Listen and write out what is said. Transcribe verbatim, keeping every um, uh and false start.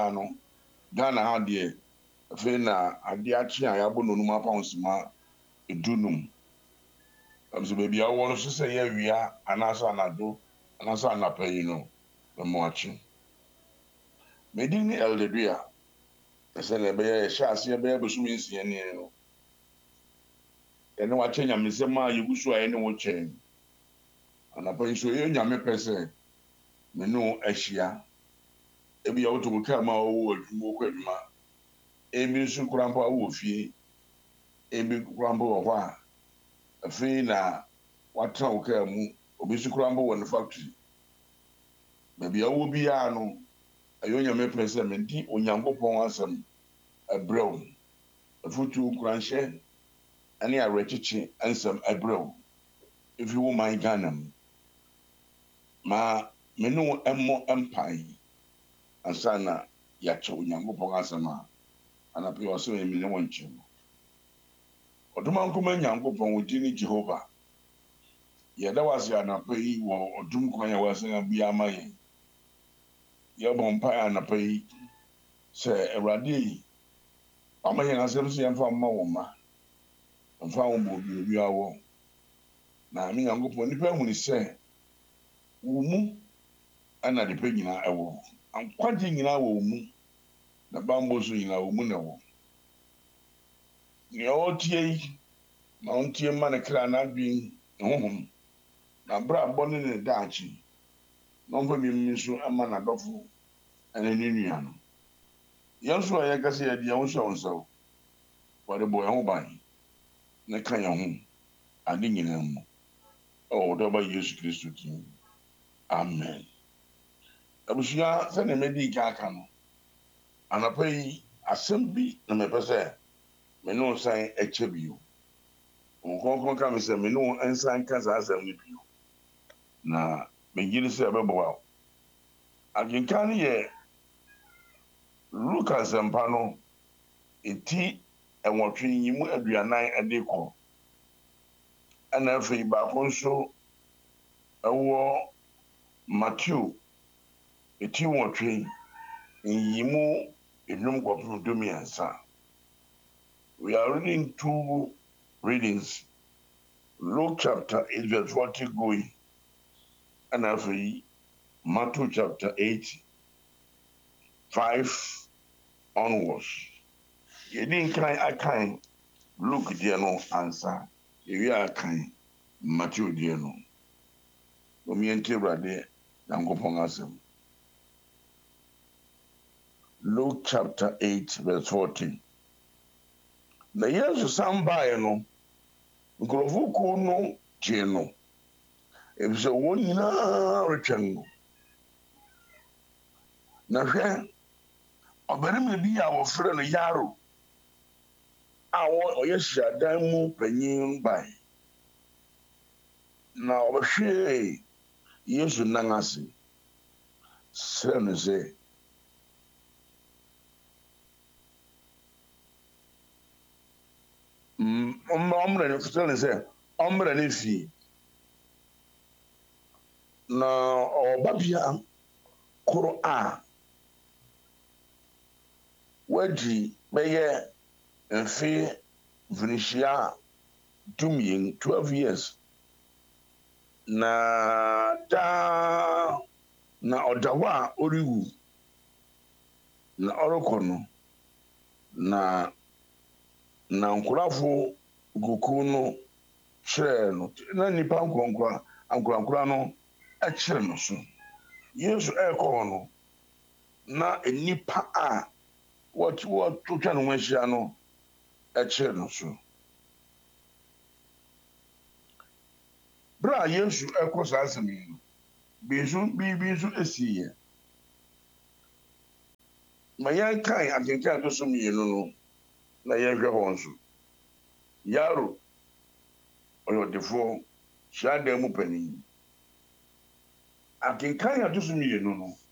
bia no Ghana ha de fe na ade achi a yabo no numa pounds ma edunum am so baby a wo no so say ya wia anasa anado anasa anapayi no mo achi medin ni eldedua ese na be ya sha ase be ya besum nsia ne no ene wa chenya mesema yegusu a ene wo chen anapayi so ye nyame pese me no ahia ebi ya woto ka ma wo adwuma ko adwuma ebi nso kurampo a wo fie ebi kurampo wo ho a afi na watra wo ka mu obi nso kurampo wo no factory baby a wo bia no ayo nyame pese me di onyankopon asem abrew afutu kuranhye ani arechichi ansem abrew if you mind ganam ma me no emmo empai asana ya cho onyankopon asem a anape o so me ne wonche oduma nkoma nyankopon wodi ni Jehova ye da wase anape yi wo odum kwan ya wase na bia maye ye bompa anape yi se Awurade yi amaye asem se yemfa ma wo ma mfa wo bo bi obi awo na mi nyankopon nipa hu ni se wo mu ana de pe nyina ewo ankwagye nyina wo mu na bambo so nyina wo mu na wo ni otie yi na ontie ma ne kra na adwin honhom na bra bone ne daachi no mfa mi miso ama na dofo ene ni nua no yanso ya kase ya dia wo so wonso wade boy ho ban ne kan ya ho ade nyina mu o do ba Yesu Kristo tin amen abushia se ne medi ka aka no anapai asem bi na me pese me no san eche bio onkon ka me se me no ensan ka sa asem ni bio na me giri se bebo wa aginkan ye Lucas empano eti enwotwe yimu aduanan adeko ana afi ba konso ewo Matthew eti nwotwe yimu enum kwapun domiansa. We are reading two readings. Luke chapter eight verse forty going and after Matthew chapter eight five onwards. You didn't kind I kind Luke dear no answer. You are kind Matthew dear no. Omiente brade Yankopon asem. Luke chapter eight verse forty. Na Yesu sambaye no nkrofo no je no ebise won nyina retwen no na hwe obarima bi a wofre no Yaro awo oyeshia dan mu panyin bai na obehwe Yesu nangase se no se mm omre ne se no se omre ne fi na obabia koro a wadi beye enfe vinishia dumien twelve years na da na odawa oriwu na orokono na na nkurafo goku no chere no na nipa nkonkora ankorankora no a chere no so Yesu eko no na enipa a what what to twa no hwahia no a chere no so bra Yesu eko sa asemi no bezu bibizu esiye mayan kai agenka to so mi no na yehwe ho nso Yaro oyodefo shade mu pani agenka ya to so mi no no